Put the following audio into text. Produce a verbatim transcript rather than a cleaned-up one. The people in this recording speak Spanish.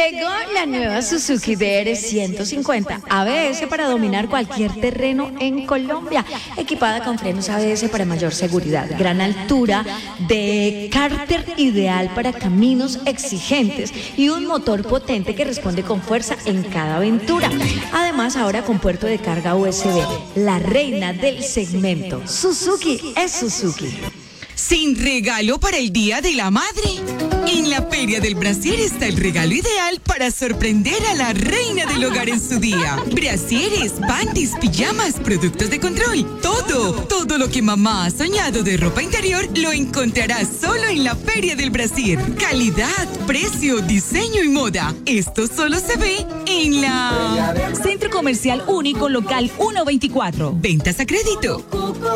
Llegó la nueva Suzuki D R ciento cincuenta A B S para dominar cualquier terreno en Colombia, equipada con frenos A B S para mayor seguridad, gran altura, de cárter ideal para caminos exigentes y un motor potente que responde con fuerza en cada aventura. Además, ahora con puerto de carga U S B, la reina del segmento. Suzuki es Suzuki. Sin regalo para el Día de la Madre. En la Feria del Brasier está el regalo ideal para sorprender a la reina del hogar en su día. Brasieres, panties, pijamas, productos de control. Todo, todo lo que mamá ha soñado de ropa interior lo encontrarás solo en la Feria del Brasier. Calidad, precio, diseño y moda. Esto solo se ve en la... Centro Comercial Único Local ciento veinticuatro. Ventas a crédito.